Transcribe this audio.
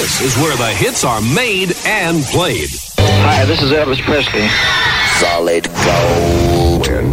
This is where the hits are made and played. Hi, this is Elvis Presley. Solid gold.